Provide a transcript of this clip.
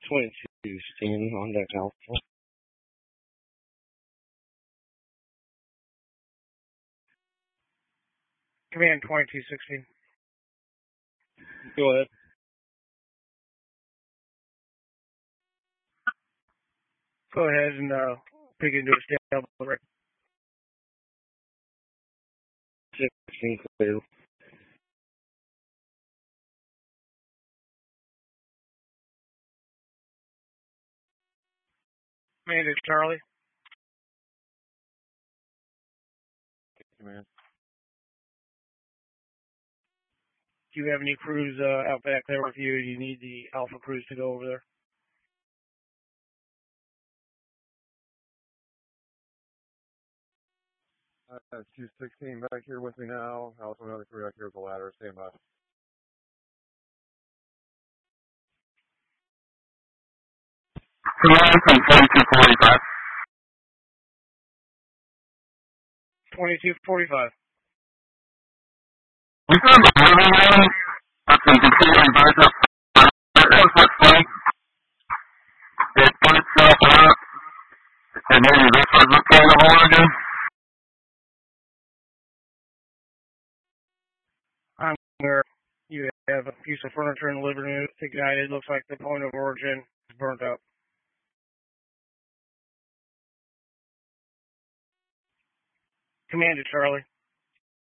22, standing on deck Alpha. Command 2216. Go ahead. Go ahead and pick into a stable right. 16 clear. Command is Charlie. Command. Do you have any crews out back there with you? You need the Alpha crews to go over there? I have 216 back here with me now. I also have another crew back here with the ladder. Stand by. Command from 2245. 2245. We found the living room. That's been continuing back up. That's what's funny. It put itself up. And maybe this was the point of origin. I'm where you have a piece of furniture in the living room ignited. Looks like the point of origin is burnt up. Command to Charlie.